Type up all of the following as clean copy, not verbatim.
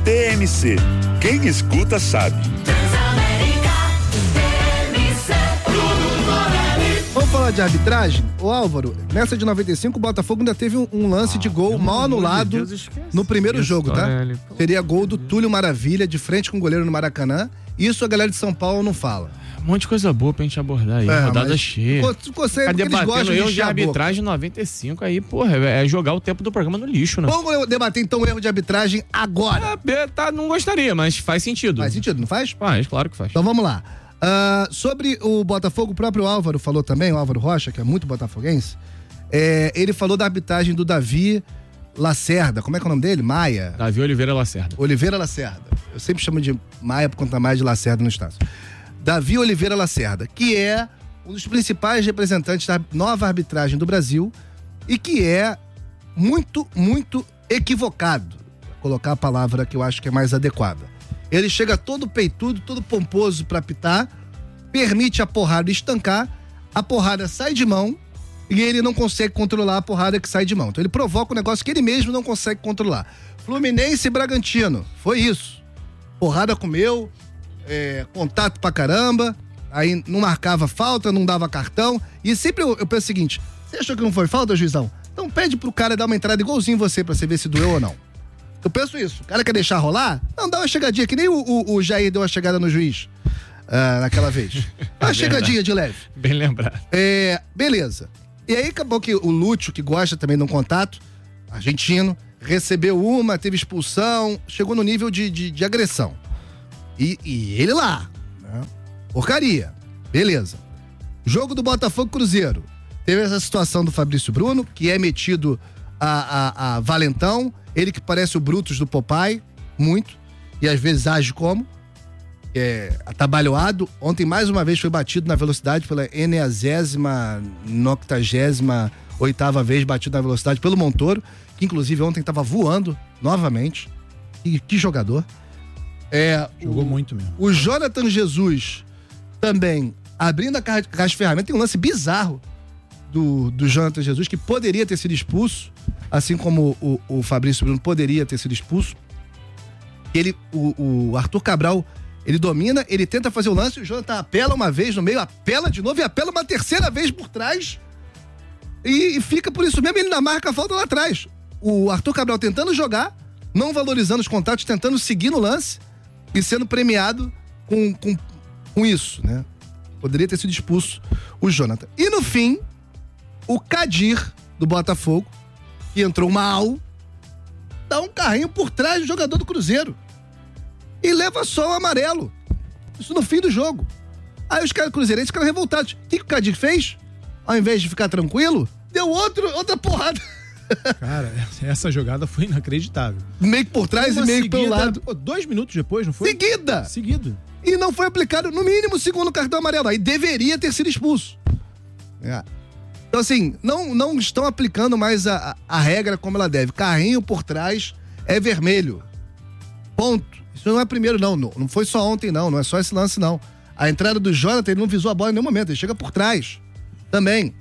TMC. Quem escuta sabe. Vamos falar de arbitragem? Ô Álvaro, nessa de 95 o Botafogo ainda teve um lance de gol mal anulado no primeiro jogo, tá? Seria gol do Túlio Maravilha, de frente com o goleiro no Maracanã. Isso a galera de São Paulo não fala. Um monte de coisa boa pra gente abordar aí, rodada cheia. Ficar debatendo erro de arbitragem 95 aí, porra, é jogar o tempo do programa no lixo, né? Vamos debater então o erro de arbitragem agora. Não gostaria, mas faz sentido. Faz sentido, não faz? Faz, claro que faz. Então vamos lá. Sobre o Botafogo, o próprio Álvaro falou também, o Álvaro Rocha, que é muito botafoguense, ele falou da arbitragem do Davi Lacerda. Como é que é o nome dele? Maia? Davi Oliveira Lacerda. Oliveira Lacerda. Eu sempre chamo de Maia por conta mais de Lacerda no Estácio. Davi Oliveira Lacerda, que é um dos principais representantes da nova arbitragem do Brasil e que é muito, muito equivocado. Vou colocar a palavra que eu acho que é mais adequada. Ele chega todo peitudo, todo pomposo pra apitar, permite a porrada estancar, a porrada sai de mão e ele não consegue controlar a porrada que sai de mão. Então ele provoca um negócio que ele mesmo não consegue controlar. Fluminense e Bragantino, foi isso. Porrada comeu, contato pra caramba, aí não marcava falta, não dava cartão, e sempre eu penso o seguinte: você achou que não foi falta, juizão? Então pede pro cara dar uma entrada igualzinho você pra você ver se doeu ou não. Eu penso isso, o cara quer deixar rolar? Não, dá uma chegadinha, que nem o Jair deu uma chegada no juiz naquela vez. Uma chegadinha de leve. Bem lembrado. Beleza. E aí acabou que o Lúcio, que gosta também de um contato, argentino, recebeu teve expulsão, chegou no nível de agressão. E ele lá, né? Porcaria. Beleza. Jogo do Botafogo Cruzeiro. Teve essa situação do Fabrício Bruno, que é metido a valentão, ele que parece o Brutus do Popeye, muito, e às vezes age como, atabalhoado. Ontem mais uma vez foi batido na velocidade pela 98ª vez batido na velocidade pelo Montoro, que inclusive ontem estava voando novamente. E que jogador. Jogou muito mesmo. O Jonathan Jesus também abrindo a caixa de ferramentas. Tem um lance bizarro do Jonathan Jesus, que poderia ter sido expulso, assim como o Fabrício Bruno poderia ter sido expulso. O Arthur Cabral, ele domina, ele tenta fazer o lance, o Jonathan apela uma vez no meio, apela de novo e apela uma terceira vez por trás e fica por isso mesmo, ele ainda marca a falta lá atrás. O Arthur Cabral tentando jogar, não valorizando os contatos, tentando seguir no lance e sendo premiado com isso, né? Poderia ter sido expulso o Jonathan. E no fim, o Kadir, do Botafogo, que entrou mal, dá um carrinho por trás do jogador do Cruzeiro e leva só o amarelo. Isso no fim do jogo. Aí os caras cruzeirenses ficaram revoltados. O que o Kadir fez? Ao invés de ficar tranquilo, deu outra porrada. Cara, essa jogada foi inacreditável. Meio que por trás e meio que pelo lado. 2 minutos depois, não foi? Seguido. E não foi aplicado, no mínimo, o segundo cartão amarelo. Aí deveria ter sido expulso. Então, assim, não estão aplicando mais a regra como ela deve. Carrinho por trás é vermelho. Ponto. Isso não é primeiro, não. Não foi só ontem, não. Não é só esse lance, não. A entrada do Jonathan, ele não visou a bola em nenhum momento. Ele chega por trás também.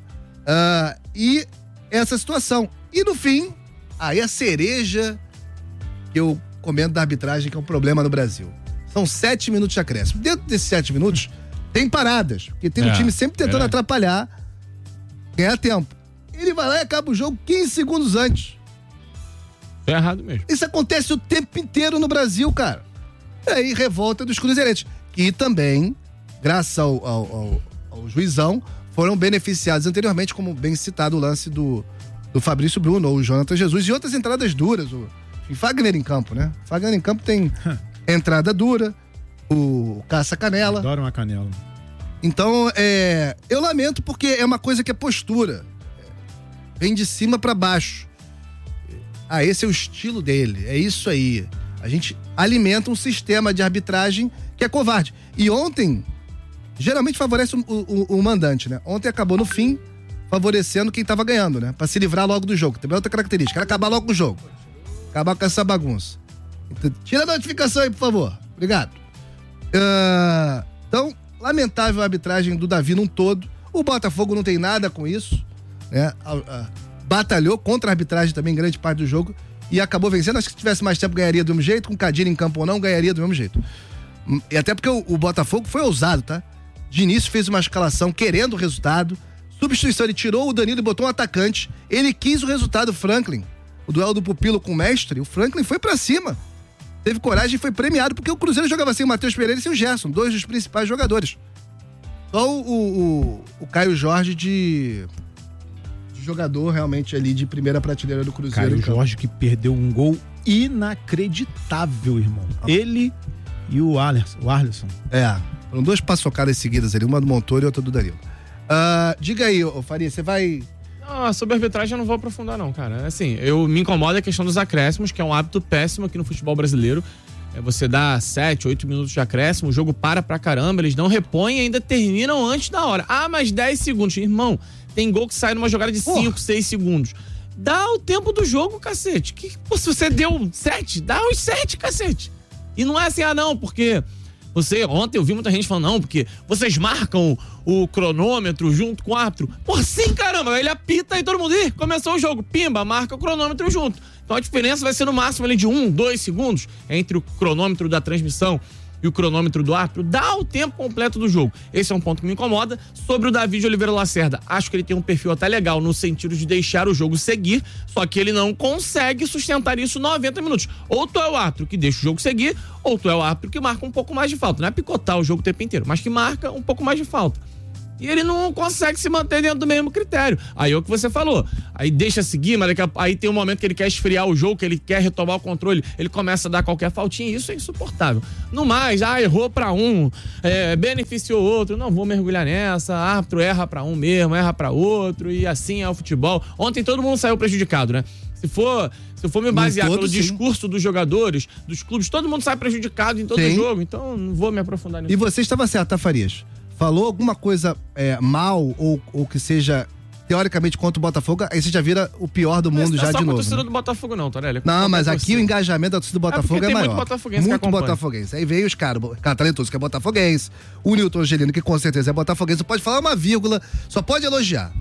E essa situação. E no fim, aí a cereja que eu comento da arbitragem, que é um problema no Brasil. São 7 minutos de acréscimo. Dentro desses 7 minutos, tem paradas. Porque tem um time sempre tentando atrapalhar, ganhar tempo. Ele vai lá e acaba o jogo 15 segundos antes. É errado mesmo. Isso acontece o tempo inteiro no Brasil, cara. E aí, revolta dos cruzeirenses. Que também, graças ao juizão, foram beneficiados anteriormente, como bem citado o lance do Fabrício Bruno, ou o Jonathan Jesus, e outras entradas duras. O Fagner em campo, né? Fagner em campo tem entrada dura, o Caça-Canela. Adoro uma canela. Então, eu lamento porque é uma coisa que é postura. Vem de cima pra baixo. Esse é o estilo dele, é isso aí. A gente alimenta um sistema de arbitragem que é covarde. E ontem, geralmente favorece o mandante, né? Ontem acabou no fim favorecendo quem tava ganhando, né? Pra se livrar logo do jogo. Também outra característica, era acabar logo com o jogo. Acabar com essa bagunça. Então, tira a notificação aí, por favor. Obrigado. Então, lamentável a arbitragem do Davi num todo. O Botafogo não tem nada com isso, né? Batalhou contra a arbitragem também, grande parte do jogo. e acabou vencendo. Acho que se tivesse mais tempo ganharia do mesmo jeito, com Cadilho em campo ou não, ganharia do mesmo jeito. E até porque o Botafogo foi ousado, tá? De início fez uma escalação querendo o resultado, substituição, ele tirou o Danilo e botou um atacante, ele quis o resultado, o Franklin. O duelo do Pupilo com o mestre, o Franklin foi pra cima. Teve coragem e foi premiado, porque o Cruzeiro jogava sem o Matheus Pereira e sem o Gerson, dois dos principais jogadores. Só o Caio Jorge de jogador realmente ali de primeira prateleira do Cruzeiro. Caio Jorge que perdeu um gol inacreditável, irmão. Ele e o Arlisson. Foram duas paçocadas seguidas ali, uma do Montoro e outra do Danilo. Diga aí, Faria, você vai... Não, sobre a arbitragem eu não vou aprofundar não, cara. Assim, me incomoda a questão dos acréscimos, que é um hábito péssimo aqui no futebol brasileiro. Você dá 7, 8 minutos de acréscimo, o jogo para pra caramba, eles não repõem e ainda terminam antes da hora. Mais 10 segundos. Irmão, tem gol que sai numa jogada de 5, 6 segundos. Dá o tempo do jogo, cacete. Se você deu 7, dá os 7, cacete. E não é assim, não, porque... Ontem eu vi muita gente falando, não, porque vocês marcam o cronômetro junto com o árbitro. Sim, caramba, ele apita e todo mundo, começou o jogo, pimba, marca o cronômetro junto. Então a diferença vai ser no máximo ali de 1, 2 segundos entre o cronômetro da transmissão e o cronômetro do árbitro. Dá o tempo completo do jogo. Esse é um ponto que me incomoda. Sobre o Davi de Oliveira Lacerda, acho que ele tem um perfil até legal no sentido de deixar o jogo seguir, só que ele não consegue sustentar isso 90 minutos. Ou tu é o árbitro que deixa o jogo seguir, ou tu é o árbitro que marca um pouco mais de falta. Não é picotar o jogo o tempo inteiro, mas que marca um pouco mais de falta. E ele não consegue se manter dentro do mesmo critério. Aí é o que você falou. Aí deixa seguir, mas aí tem um momento que ele quer esfriar o jogo, que ele quer retomar o controle, ele começa a dar qualquer faltinha, e isso é insuportável. No mais, errou pra um, beneficiou outro, não vou mergulhar nessa, árbitro erra pra um mesmo, erra pra outro, e assim é o futebol. Ontem todo mundo saiu prejudicado, né? Se for me basear pelo discurso dos jogadores, dos clubes, todo mundo sai prejudicado em todo jogo, então não vou me aprofundar nisso. E você estava certo, tá, Farias? Falou alguma coisa mal ou que seja teoricamente contra o Botafogo, aí você já vira o pior do mundo já de novo. Não é só com a torcida do Botafogo não, Torelli. Não, mas aqui o engajamento da torcida do Botafogo é maior. Muito botafoguense. Muito botafoguense. Aí veio os caras, cara talentoso que é botafoguense, o Nilton Angelino que com certeza é botafoguense, você pode falar uma vírgula, só pode elogiar.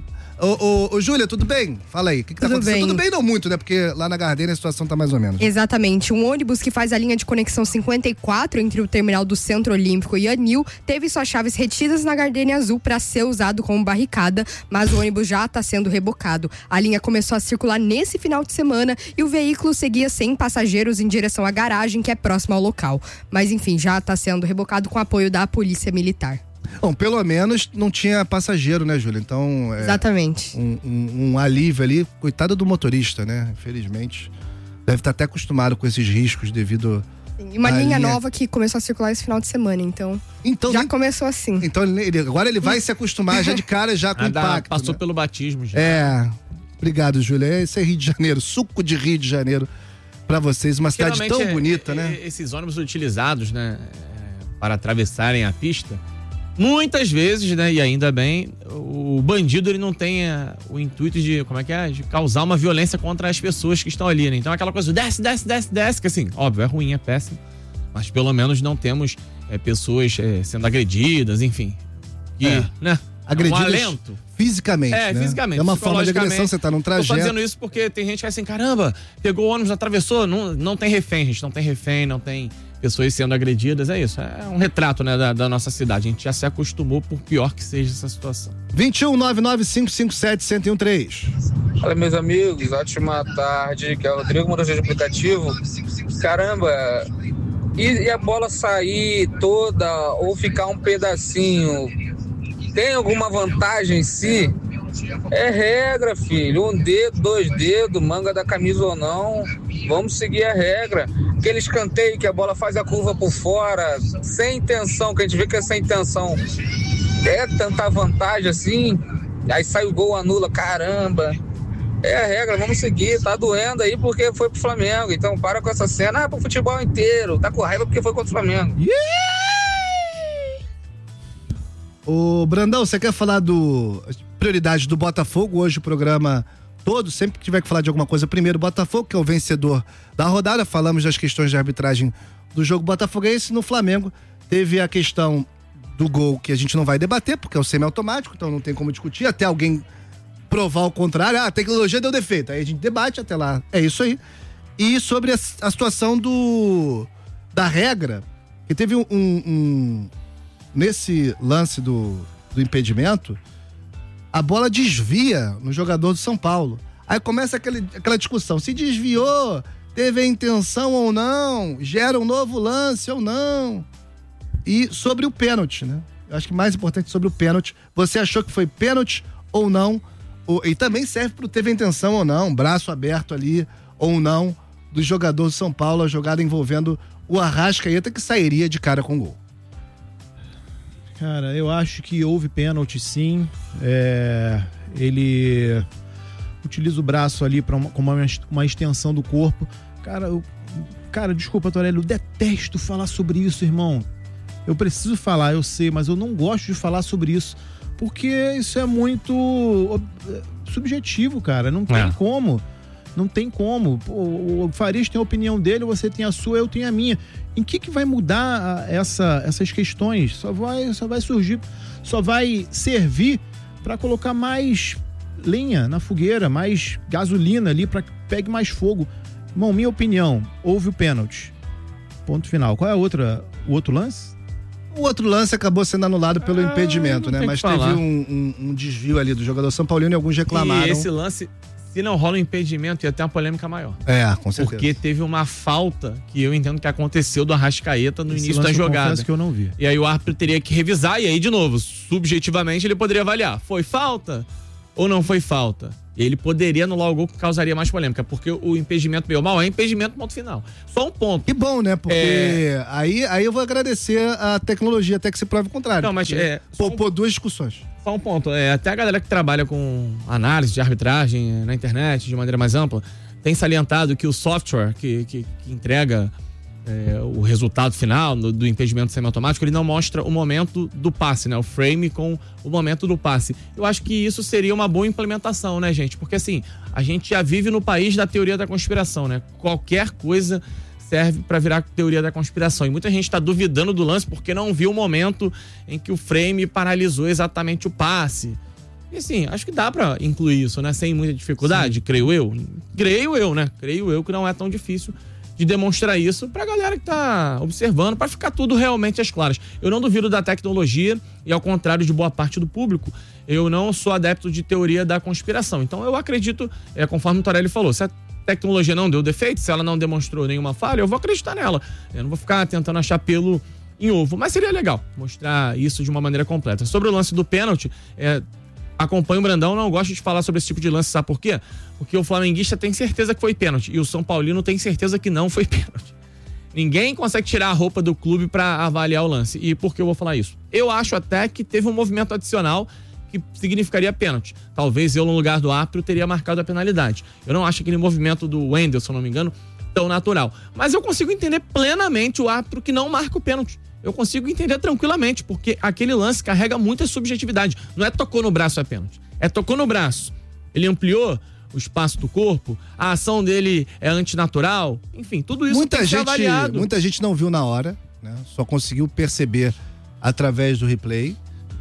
Ô, Júlia, tudo bem? Fala aí, o que tá acontecendo? Bem. Tudo bem não muito, né? Porque lá na Gardênia a situação tá mais ou menos. Exatamente. Um ônibus que faz a linha de conexão 54 entre o terminal do Centro Olímpico e Anil teve suas chaves retidas na Gardênia Azul para ser usado como barricada, mas o ônibus já está sendo rebocado. A linha começou a circular nesse final de semana e o veículo seguia sem passageiros em direção à garagem que é próxima ao local. Mas enfim, já está sendo rebocado com apoio da Polícia Militar. Bom, pelo menos não tinha passageiro, né, Júlia? Então... Exatamente. Um alívio ali. Coitado do motorista, né? Infelizmente. Deve estar até acostumado com esses riscos devido... Sim, uma linha nova que começou a circular esse final de semana, então já começou assim. Então agora ele vai se acostumar já de cara, já com impacto. Passou pelo batismo já. Obrigado, Júlia. Esse é Rio de Janeiro, suco de Rio de Janeiro pra vocês. Uma cidade tão bonita, né? Esses ônibus utilizados, né, para atravessarem a pista... Muitas vezes, né, e ainda bem, o bandido ele não tem o intuito de, de causar uma violência contra as pessoas que estão ali, né? Então aquela coisa, desce, que assim, óbvio, é ruim, é péssimo, mas pelo menos não temos pessoas sendo agredidas, enfim. Né? Agredidas um alento. Fisicamente, né? Fisicamente. É uma forma de agressão, você tá num trajeto. Tô fazendo isso porque tem gente que é assim, caramba, pegou o ônibus, atravessou, não tem refém, gente, não tem refém, não tem... pessoas sendo agredidas, é isso. É um retrato, né, da nossa cidade. A gente já se acostumou, por pior que seja essa situação. 2199-557-1013. Fala, meus amigos. Ótima tarde. Que é o Rodrigo, motorista de aplicativo. Caramba, e a bola sair toda ou ficar um pedacinho, tem alguma vantagem em si? É regra, filho. 1 dedo, 2 dedos, manga da camisa ou não. Vamos seguir a regra. Aquele escanteio que a bola faz a curva por fora, sem intenção, que a gente vê que é sem intenção. É tanta vantagem assim, aí sai o gol, anula, caramba. É a regra, vamos seguir. Tá doendo aí porque foi pro Flamengo. Então para com essa cena. Pro futebol inteiro. Tá com raiva porque foi contra o Flamengo. Ô, Brandão, você quer falar prioridades do Botafogo? Hoje o programa todo, sempre que tiver que falar de alguma coisa, primeiro o Botafogo, que é o vencedor da rodada. Falamos das questões de arbitragem do jogo botafoguense. No Flamengo teve a questão do gol, que a gente não vai debater, porque é o semiautomático, então não tem como discutir, até alguém provar o contrário. A tecnologia deu defeito, aí a gente debate até lá, é isso aí. E sobre a situação da regra, que teve nesse lance do impedimento, a bola desvia no jogador do São Paulo. Aí começa aquela discussão, se desviou, teve a intenção ou não, gera um novo lance ou não. E sobre o pênalti, né? Eu acho que mais importante sobre o pênalti, você achou que foi pênalti ou não? E também serve pro teve a intenção ou não, braço aberto ali ou não, do jogador do São Paulo, a jogada envolvendo o Arrascaeta, que sairia de cara com gol. Cara, eu acho que houve pênalti, sim. Ele utiliza o braço ali como uma extensão do corpo. Cara, desculpa, Torelli, eu detesto falar sobre isso, irmão. Eu preciso falar, eu sei, mas eu não gosto de falar sobre isso, porque isso é muito subjetivo, cara. Não tem como. Não tem como. O Farias tem a opinião dele, você tem a sua, eu tenho a minha. Em que vai mudar essas questões? Só vai surgir, só vai servir para colocar mais lenha na fogueira, mais gasolina ali para que pegue mais fogo. Irmão, minha opinião, houve o pênalti. Ponto final. Qual é o outro lance? O outro lance acabou sendo anulado pelo impedimento, né? Mas teve um desvio ali do jogador São Paulino e alguns reclamaram. E esse lance, se não rola um impedimento, ia ter uma polêmica maior. Com certeza. Porque teve uma falta que eu entendo que aconteceu do Arrascaeta no início da jogada. Confesso que eu não vi. E aí o árbitro teria que revisar, e aí, de novo, subjetivamente ele poderia avaliar. Foi falta ou não foi falta? E ele poderia anular o gol que causaria mais polêmica, porque o impedimento meio mal é impedimento, ponto final. Só um ponto. Que bom, né? Porque aí eu vou agradecer a tecnologia, até que se prove o contrário. Não, mas poupou duas discussões. Só um ponto. Até a galera que trabalha com análise de arbitragem na internet, de maneira mais ampla, tem salientado que o software que entrega o resultado final do impedimento semiautomático, ele não mostra o momento do passe, né? O frame com o momento do passe. Eu acho que isso seria uma boa implementação, né, gente? Porque, assim, a gente já vive no país da teoria da conspiração, né? Qualquer coisa serve para virar teoria da conspiração. E muita gente está duvidando do lance porque não viu o momento em que o frame paralisou exatamente o passe. E, assim, acho que dá para incluir isso, né? Sem muita dificuldade, Sim. Creio eu, né? Creio eu que não é tão difícil de demonstrar isso pra galera que tá observando, pra ficar tudo realmente às claras. Eu não duvido da tecnologia e, ao contrário de boa parte do público, eu não sou adepto de teoria da conspiração. Então eu acredito, conforme o Torelli falou, se a tecnologia não deu defeito, se ela não demonstrou nenhuma falha, eu vou acreditar nela. Eu não vou ficar tentando achar pelo em ovo, mas seria legal mostrar isso de uma maneira completa. Sobre o lance do pênalti, acompanho o Brandão, não gosto de falar sobre esse tipo de lance, sabe por quê? Porque o flamenguista tem certeza que foi pênalti e o São Paulino tem certeza que não foi pênalti. Ninguém consegue tirar a roupa do clube pra avaliar o lance. E por que eu vou falar isso? Eu acho até que teve um movimento adicional que significaria pênalti. Talvez eu, no lugar do árbitro, teria marcado a penalidade. Eu não acho aquele movimento do Wendel, se eu não me engano, tão natural. Mas eu consigo entender plenamente o árbitro que não marca o pênalti. Eu consigo entender tranquilamente, porque aquele lance carrega muita subjetividade. Não é tocou no braço é pênalti. É tocou no braço. Ele ampliou o espaço do corpo, a ação dele é antinatural. Enfim, tudo isso tem que ser avaliado. Muita gente não viu na hora, né? Só conseguiu perceber através do replay.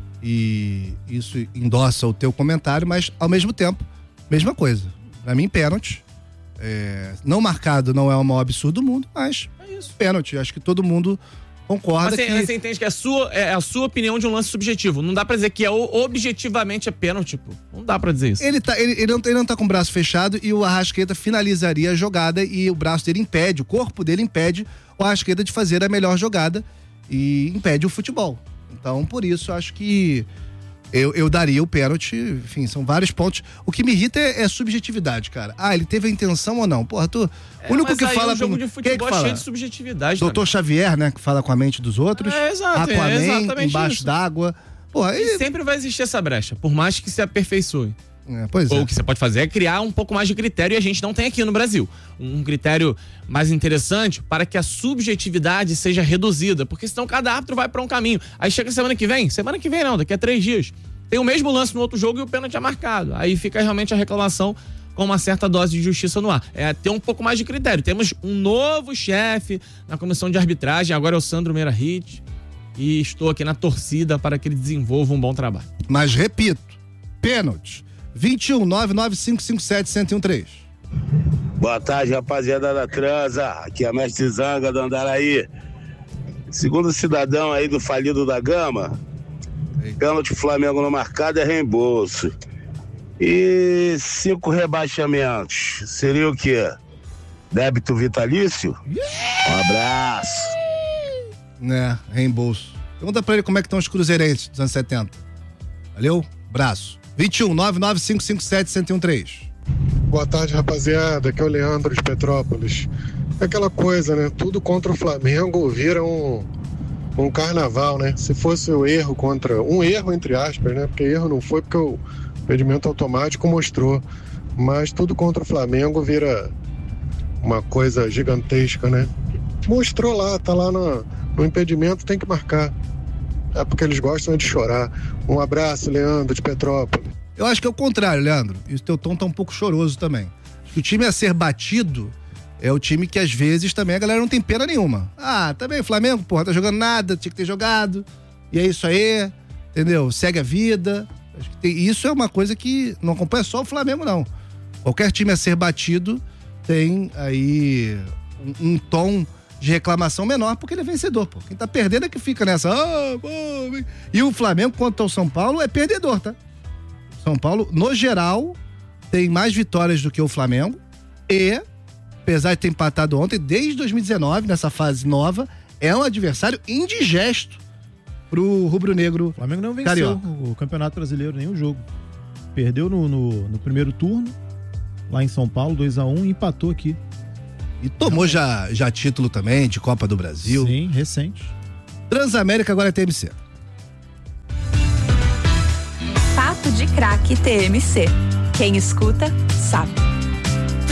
E isso endossa o teu comentário, mas ao mesmo tempo, mesma coisa. Pra mim, pênalti. Não marcado não é o maior absurdo do mundo, mas pênalti. Acho que todo mundo concorda que... Você entende que é a sua opinião de um lance subjetivo. Não dá pra dizer que objetivamente é pênalti, pô. Não dá pra dizer isso. Ele não tá com o braço fechado e o Arrascaeta finalizaria a jogada e o braço dele impede, o corpo dele impede o Arrascaeta de fazer a melhor jogada e impede o futebol. Então, por isso, acho que eu daria o pênalti. Enfim, são vários pontos. O que me irrita é subjetividade, cara. Ele teve a intenção ou não? Porra, o único que fala... Um jogo de futebol é cheio de subjetividade. Doutor Xavier, né? Que fala com a mente dos outros. Exato. Aquaman, embaixo d'água. Porra, e sempre vai existir essa brecha, por mais que se aperfeiçoe. Pois Ou o que você pode fazer é criar um pouco mais de critério, e a gente não tem aqui no Brasil. Um critério mais interessante para que a subjetividade seja reduzida, porque senão cada árbitro vai para um caminho. Aí chega semana que vem não, daqui a 3 dias. Tem o mesmo lance no outro jogo e o pênalti é marcado. Aí fica realmente a reclamação com uma certa dose de justiça no ar. Ter um pouco mais de critério. Temos um novo chefe na comissão de arbitragem, agora é o Sandro Meirahit, e estou aqui na torcida para que ele desenvolva um bom trabalho. Mas repito, pênalti. 21 99557 1013. Boa tarde, rapaziada da Transa. Aqui é a Mestre Zanga do Andaraí. Segundo o cidadão aí do falido da Gama, pênalti Flamengo no marcado é reembolso. E 5 rebaixamentos. Seria o quê? Débito vitalício? Um abraço. Reembolso. Pergunta pra ele como é que estão os cruzeirenses dos anos 70. Valeu? Abraço. 21 99557 1013. Boa tarde, rapaziada. Aqui é o Leandro de Petrópolis. É aquela coisa, né? Tudo contra o Flamengo vira um carnaval, né? Se fosse um erro entre aspas, né? Porque erro não foi, porque o impedimento automático mostrou. Mas tudo contra o Flamengo vira uma coisa gigantesca, né? Mostrou lá, tá lá no impedimento, tem que marcar. É porque eles gostam de chorar. Um abraço, Leandro de Petrópolis. Eu acho que é o contrário, Leandro. E o teu tom tá um pouco choroso também. Acho que o time a ser batido é o time que às vezes também a galera não tem pena nenhuma. Também o Flamengo, porra, tá jogando nada, tinha que ter jogado. E é isso aí, entendeu? Segue a vida. Acho que isso é uma coisa que não acompanha só o Flamengo, não. Qualquer time a ser batido tem aí um tom de reclamação menor, porque ele é vencedor, pô. Quem tá perdendo é que fica nessa. E o Flamengo contra o São Paulo é perdedor, tá? São Paulo, no geral, tem mais vitórias do que o Flamengo e, apesar de ter empatado ontem, desde 2019, nessa fase nova, é um adversário indigesto pro rubro-negro. O Flamengo não venceu carioca. o Campeonato Brasileiro, nenhum jogo. Perdeu no primeiro turno, lá em São Paulo, 2-1, e empatou aqui. E tomou já título também de Copa do Brasil. Sim, recente. Transamérica agora é TMC. Papo de Craque TMC. Quem escuta, sabe.